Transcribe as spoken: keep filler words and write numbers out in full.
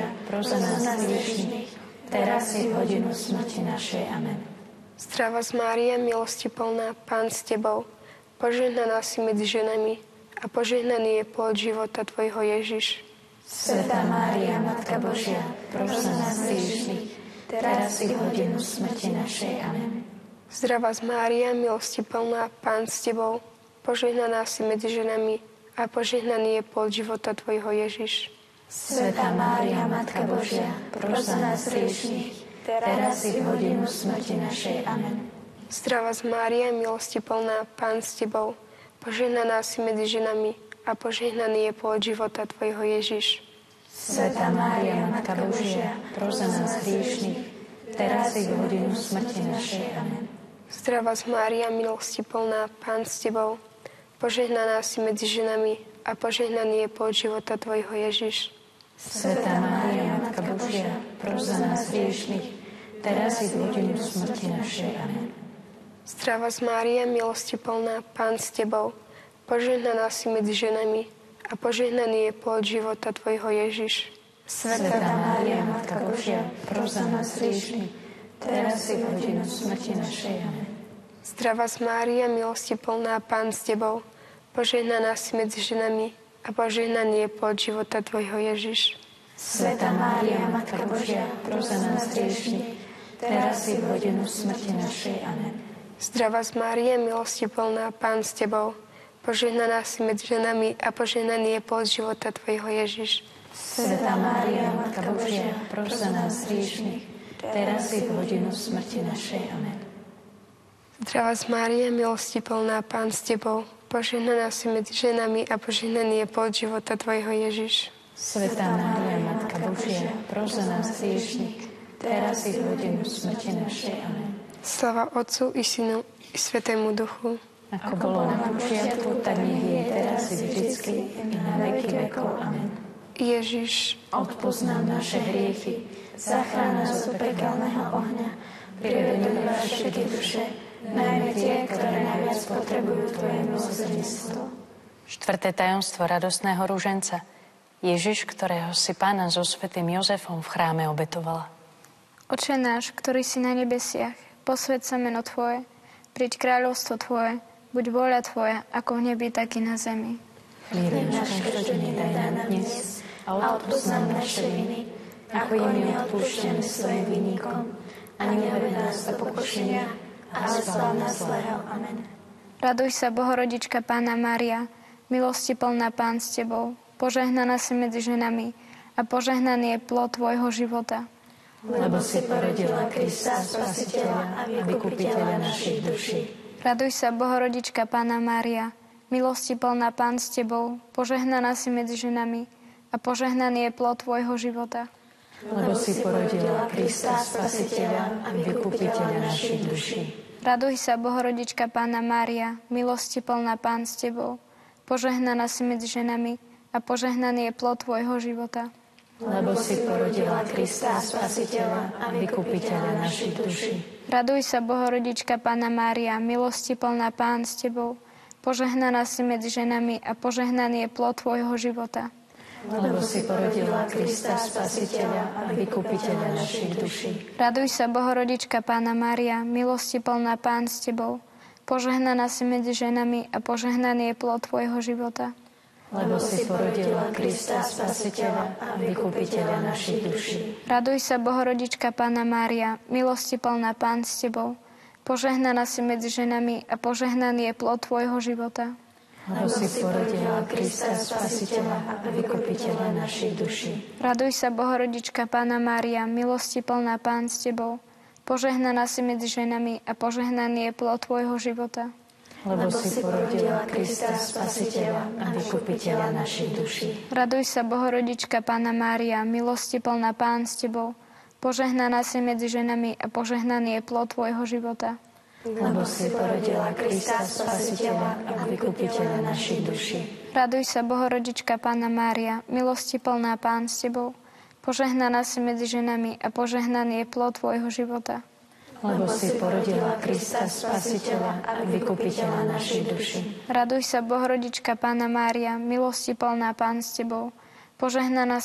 pros za nás hriešnych, teraz i v hodinu smrti našej. Amen. Zdravá Mária, milosti plná, Pán s Tebou, požehnaná si medzi ženami a požehnaný je plod života Tvojho Ježiš. Svätá Mária, Matka Božia, pros za nás hriešnych, teraz i v hodinu smrti našej. Amen. Zdravá Mária, milosti plná, Pán s Tebou, požehnaná si medzi ženami a požehnaný je plod života Tvojho Ježiš. Svätá Mária, Matka Božia, pros za nás hriešnych, teraz i v hodinu smrti našej. Amen. Zdravá Mária, milosti plná, Pán s Tebou, požehnaná si medzi ženami a požehnaný je plod života Tvojho Ježiš. Svätá Mária, Matka Božia, pros za nás hriešnych, teraz i v hodinu smrti našej. Amen. Zdravá Mária, milosti plná, Pán s Tebou, požehnaná si medzi ženami a požehnaný je plod života Tvojho Ježiš. Svätá Mária, Matka Božia, pros za nás hriešnych, teraz i v hodinu smrti našej. Amen. Zdravá Mária, milosti plná, Pán s Tebou, požehnaná si medzi ženami a požehnaný je plod života Tvojho Ježiš. Svätá Mária, Matka Božia, pros za nás hriešnych, teraz i v hodinu smrti našej. Amen. Zdravá Mária, milosti plná, Pán s Tebou, požehnaná si medzi ženami a požehnaný je plod života Tvojho Ježiš. Svätá Mária, Matka Božia, pros za nás hriešnych, teraz i v hodinu smrti našej. Amen. Zdravá Mária, milosti plná, Pán s Tebou, požehnaná si medzi ženami a požehnaný je plod života Tvojho Ježiš. Svätá Mária, Matka Božia, pros za nás hriešnych, teraz i v hodinu smrti našej. Amen. Zdravá Mária, milosti plná, Pán s Tebou, požehnaná si medzi ženami a požehnaný je plod života Tvojho Ježiš. Svätá Mária, Matka Božia, pros za nás hriešnych, teraz i v hodinu smrti našej. Amen. Sláva Otcu i Synu i Svätému Duchu. Ako bolo na počiatku, tak nech je teraz i vždycky i na veky vekov. Amen. Ježiš, odpusť nám naše hriechy, zachráň nás od pekelného ohňa, priveď všetky duše, najmä tie, ktoré najviac potrebujú Tvoje milosrdenstvo. Štvrté tajomstvo radostného ruženca. Ježiš, ktorého si Pána so svätým Jozefom v chráme obetovala. Oče náš, ktorý si na nebesiach, posväť sa meno Tvoje, príď kráľovstvo Tvoje, buď vôľa Tvoja, ako v nebi, tak i na zemi. Chlieb náš každodenný daj nám dnes a odpusť nám naše viny, ako i my odpúšťame svojim vinníkom. A neuved nás do pokušenia, ale zbav nás zlého. Amen. Raduj sa, Bohorodička Panna Mária, milosti plná, Pán s Tebou, požehnaná si medzi ženami a požehnaný je plod Tvojho života. Lebo si porodila Krista, Spasiteľa a Vykupiteľa našich duší. Raduj sa, Bohorodička Panna Mária, milosti plná, Pán s Tebou, požehnaná si medzi ženami a požehnaný je plod Tvojho života. Lebo si porodila Krista, Spasiteľa a Vykupiteľa našich duší. Raduj sa, Bohorodička Panna Mária, milosti plná, Pán s Tebou, požehnaná si medzi ženami a požehnaný je plod Tvojho života. Lebo si porodila Krista, Spasiteľa a Vykupiteľa našich duší. Raduj sa, Bohorodička Panna Mária, milosti plná, Pán s Tebou, požehnaná si medzi ženami a požehnaný je plod Tvojho života. Lebo si porodila Krista, Spasiteľa a Vykupiteľa našich duší. Raduj sa, Bohorodička Panna Mária, milosti plná, Pán s Tebou, požehnaná si medzi ženami a požehnaný je plod Tvojho života. Lebo si porodila Krista, Spasiteľa a Vykupiteľa našich duší. Raduj sa, Bohorodička Panna Mária, milosti plná, Pán s Tebou, požehnaná si medzi ženami a požehnaný je plod Tvojho života. Lebo si porodila Krista, Spasiteľa a Vykupiteľa našich duší. Raduj sa, Bohorodička Panna Mária, milosti plná, Pán s Tebou, požehnaná si medzi ženami a požehnaný je plod Tvojho života. Lebo si porodila Krista, Spasiteľa a Vykupiteľa našich duší. Raduj sa, Bohorodička Panna Mária, milosti plná, Pán s Tebou, požehnaná si medzi ženami a požehnaný je plod Tvojho života. Lebo si porodila Krista, Spasiteľa a Vykupiteľa našich duší. Raduj sa, Bohorodička Panna Mária, milosti plná, Pán s Tebou, požehnaná si medzi ženami a požehnaný je plod Tvojho života. Lebo si porodila Krista, Spasiteľa a Vykupiteľa našich duší. Raduj sa, Bohorodička Panna Mária, milosti plná, Pán s Tebou, požehnaná